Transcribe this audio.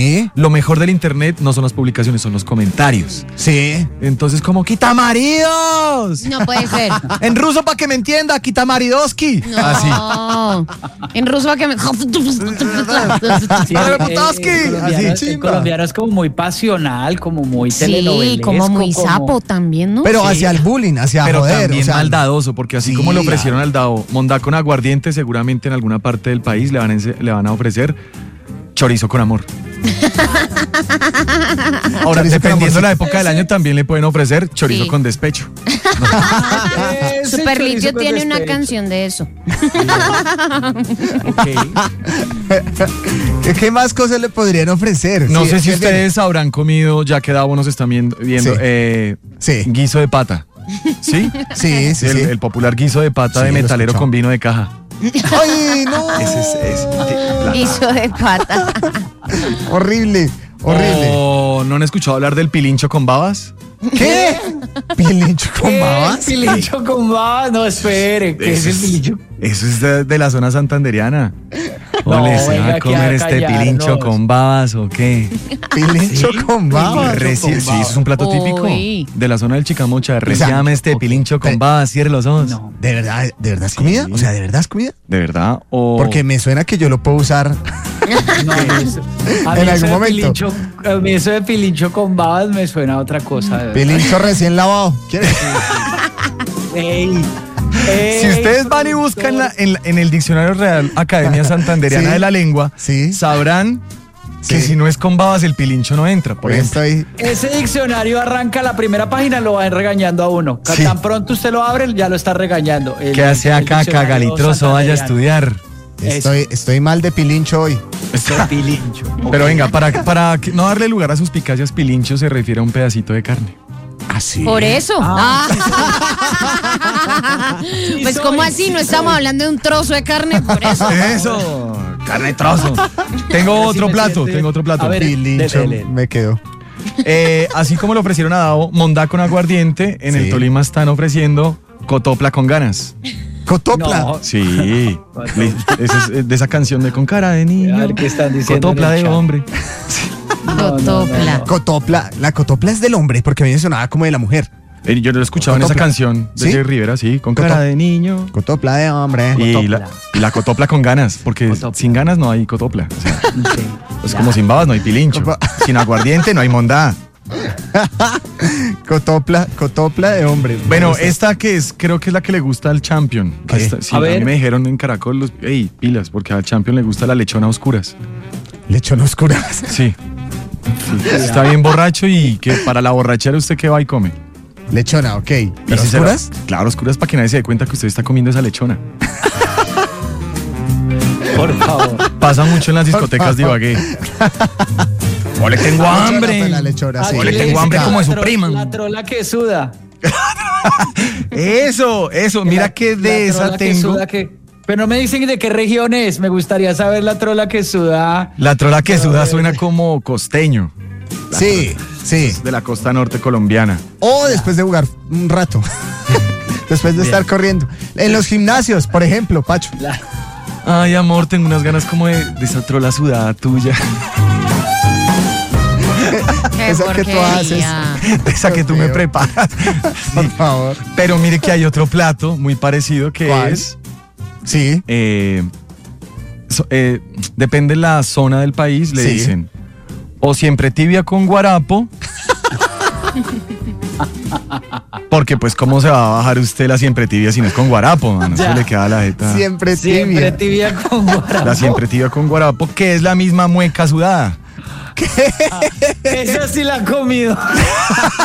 Lo mejor del internet no son las publicaciones, son los comentarios. Sí. Entonces, como quita maridos. No puede ser. En ruso, para que me entienda, quita maridoski. No. Así. En ruso va que me... Sí, Así, el colombiano es como muy pasional, como muy telenovelesco. Sí, como muy sapo también, ¿no? Pero hacia el bullying, hacia Pero joder. también o sea, maldadoso, porque así sí, como le ofrecieron al Dao mondá con aguardiente, seguramente en alguna parte del país le van a ofrecer chorizo con amor. Ahora, Chorizo con dependiendo amor, de la época del año, también le pueden ofrecer chorizo con despecho. Super Lidio tiene una canción de eso. ¿Qué más cosas le podrían ofrecer? No Sí, sé es si que ustedes habrán comido, ya que Davo nos están viendo, Sí. guiso de pata. ¿Sí? Sí. El popular guiso de pata Sí, de lo he metalero escuchado. con vino de caja. ¡Ay, no! Ese Guiso de pata. Horrible. ¿O no han escuchado hablar del pilincho con babas? ¿Qué? ¿Pilincho con babas? Pilincho con babas, no, espere, ¿qué es el pilincho? Eso es de la zona santanderiana. ¿O No, les venga va a aquí comer a este pilincho callarnos. con babas o qué? ¿Pilincho con babas? Sí, eso es un plato típico Uy. de la zona del Chicamocha. Reciame este pilincho con babas, cierre los ojos. No. ¿De verdad es comida? O sea, ¿de verdad es comida? ¿De verdad? O... Porque me suena que yo lo puedo usar. No, a En mí algún eso de momento. a mí eso de pilincho con babas me suena a otra cosa. de verdad. Pilincho recién lavado. ¿Quieres? Ey, Si ustedes van y buscan en el Diccionario Real Academia Santanderiana Sí. de la Lengua, Sí. sabrán que Sí. si no es con babas, el pilincho no entra, por Pues ejemplo. estoy... ese diccionario arranca la primera página, lo van regañando a uno. Sí. Tan pronto usted lo abre, ya lo está regañando. ¿Qué hace acá, diccionario cagalitroso? Vaya a santanderiano. estudiar. Estoy mal de pilincho hoy. De pilincho. Pero venga, para no darle lugar a suspicacias, pilincho se refiere a un pedacito de carne. Así. Por eso. Pues soy, como así, no estamos hablando de un trozo de carne, por eso. Eso, carne trozo. Tengo Pero sí otro me plato, siente- tengo otro plato. A ver, Pilincho dele. me quedó. Así como le ofrecieron a Davo mondá con aguardiente, en el Sí. Tolima están ofreciendo cotopla con ganas. Cotopla. No. Sí, esa es de esa canción de Con cara de A niño. ver qué están diciendo Cotopla en el de chat. hombre. Cotopla. Cotopla. La cotopla es del hombre porque a mí me sonaba como de la mujer. Yo lo he escuchado en esa Cotopla. canción de ¿Sí? Jerry Rivera, sí, con cara de niño. Cotopla de hombre. Y la cotopla con ganas, porque Cotopla. sin ganas no hay cotopla. O sea, Sí. es como sin babas no hay pilincho. Sin aguardiente no hay mondá. Cotopla de hombre. Bueno, esta que es, creo que es la que le gusta al Champion. ¿Qué? Sí, A a mí ver. me dijeron en Caracol, pilas, porque al Champion le gusta la lechona a oscuras. Lechón oscuras. Sí. Está bien borracho y que para la borrachera usted qué va y come. Lechona, ok. ¿Y Pero oscuras? Claro, oscuras para que nadie se dé cuenta que usted está comiendo esa lechona. Por favor. Pasa mucho en las discotecas de Ibagué. ¡O le tengo hambre! La lechona, sí. Aquí le Aquí tengo dice hambre que como de su la prima. La trola que suda. Eso. Mira que de La esa trola que tengo. suda pero no me dicen de qué región es. Me gustaría saber la trola que suda. La trola que suda suena como costeño. Sí. Es de la costa norte colombiana. O después de jugar un rato. Después de estar corriendo. En los gimnasios, por ejemplo, Pacho. Ay, amor, tengo unas ganas como de esa trola sudada tuya. Qué Esa que tú haces. porquería. Esa que tú me Dios mío. preparas. Por favor. Pero mire que hay otro plato muy parecido que ¿Cuál? es... Sí. Depende de la zona del país, le Sí. dicen o siempre tibia con guarapo. Porque pues cómo se va a bajar usted la siempre tibia si no es con guarapo, mano? Ya. Se le queda la jeta. Siempre Siempre tibia. tibia con guarapo. La siempre tibia con guarapo, que es la misma mueca sudada. Esa sí la han comido.